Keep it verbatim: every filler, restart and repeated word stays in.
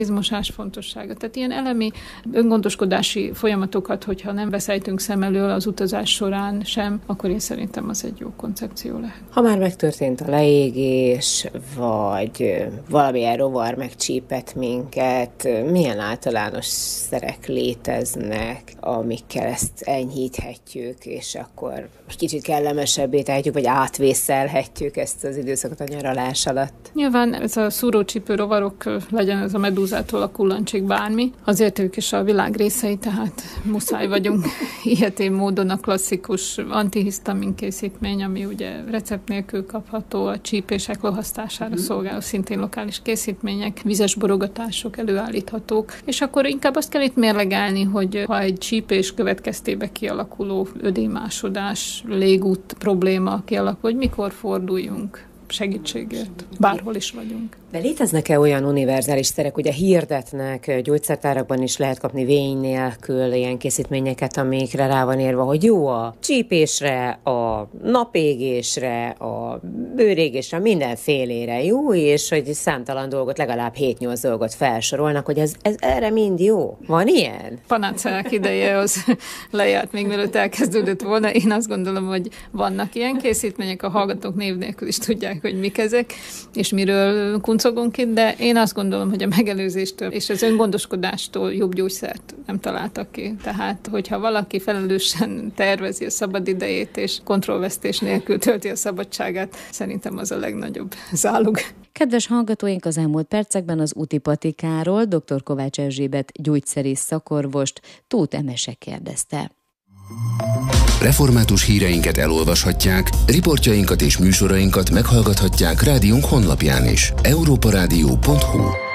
Kézmosás fontossága. Tehát ilyen elemi öngondoskodási folyamatokat, hogyha nem veszejtünk szem elől az utazás során sem, akkor én szerintem az egy jó koncepció lehet. Ha már megtörtént a leégés, vagy valamilyen rovar megcsípett minket, milyen általános szerek léteznek, amikkel ezt enyhíthetjük, és akkor egy kicsit kellemesebbé tehetjük, vagy átvészelhetjük ezt az időszakot a nyaralás alatt? Nyilván ez a szúrócsípő rovarok, legyen ez a medúzától a kullancsig bármi, azért ők is a világ részei, tehát muszáj vagyunk ilyetén módon a klasszikus antihisztamin készítmény, ami ugye recept nélkül kapható, a csípések lohasztására szolgáló, szintén lokális készítmények, vizes borogatások előállíthatók, és akkor inkább azt kell itt mérlegelni, hogy ha egy csípés következtébe kialakuló ödémásodás, légút probléma kialakul, hogy mikor forduljunk segítségért, bárhol is vagyunk. De léteznek-e olyan univerzális szerek, ugye hirdetnek, gyógyszertárakban is lehet kapni vény nélkül ilyen készítményeket, amikre rá van írva, hogy jó a csípésre, a napégésre, a bőrégésre, mindenfélére jó, és hogy számtalan dolgot, legalább hét-nyolc dolgot felsorolnak, hogy ez, ez erre mind jó. Van ilyen? Panáceák ideje az lejárt még mielőtt elkezdődött volna. Én azt gondolom, hogy vannak ilyen készítmények, a hallgatók név nélkül is tudják, hogy mik ezek, és miről kuncogunk itt, de én azt gondolom, hogy a megelőzéstől és az öngondoskodástól jobb gyógyszert nem találtak ki. Tehát, hogyha valaki felelősen tervezi a szabadidejét, és kontrollvesztés nélkül tölti a szabadságát, szerintem az a legnagyobb zálog. Kedves hallgatóink, az elmúlt percekben az utipatikáról dr. Kovács Erzsébet gyógyszerész szakorvost Tóth Emese kérdezte. Református híreinket elolvashatják, riportjainkat és műsorainkat meghallgathatják rádiónk honlapján is. európa rádió pont hu